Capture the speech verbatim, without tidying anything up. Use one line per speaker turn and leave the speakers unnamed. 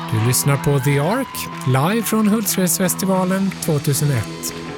Du lyssnar på The Ark, live från Hultsfredsfestivalen tjugohundraett.